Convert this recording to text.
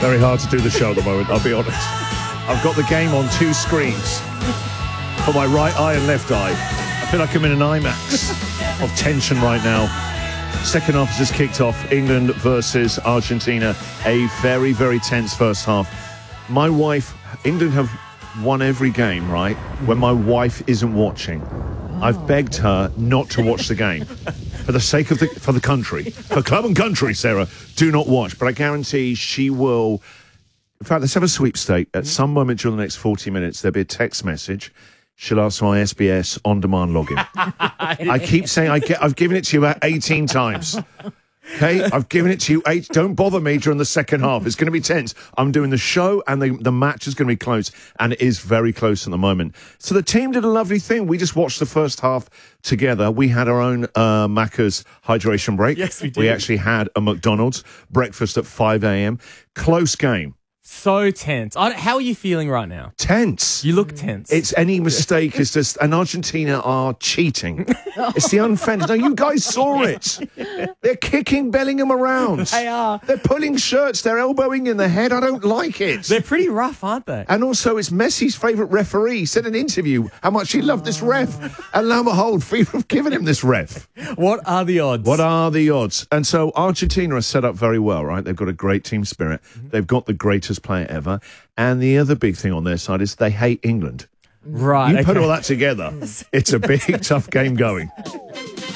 Very hard to do the show at the moment, I'll be honest. I've got the game on 2 screens for my right eye and left eye. I feel like I'm in an IMAX of tension right now. Second half has just kicked off. England versus Argentina. A very, very tense first half. My wife, England have won every game, right, when my wife isn't watching. I've begged her not to watch the game. For the sake of the country. For club and country, Sarah, do not watch. But I guarantee she will. In fact, let's have a sweepstake. At some moment during the next 40 minutes, there'll be a text message. She'll ask for my SBS on-demand login. I keep saying I've given it to you about 18 times. Okay, I've given it to you 8. Don't bother me during the second half. It's going to be tense. I'm doing the show, and the match is going to be close, and it is very close at the moment. So the team did a lovely thing. We just watched the first half together. We had our own Macca's hydration break. Yes, we did. We actually had a McDonald's breakfast at 5 a.m. Close game. So tense. How are you feeling right now? Tense. You look tense. It's any mistake is just, and Argentina are cheating. It's the unfended. No, you guys saw it. They're kicking Bellingham around. They are. They're pulling shirts. They're elbowing in the head. I don't like it. They're pretty rough, aren't they? And also, it's Messi's favourite referee. He said in an interview how much he loved this ref. And lo and behold, FIFA have given him this ref. What are the odds? What are the odds? And so Argentina are set up very well, right? They've got a great team spirit. They've got the greatest player ever. And the other big thing on their side is they hate England. Right. You put all that together, it's a big, tough game going.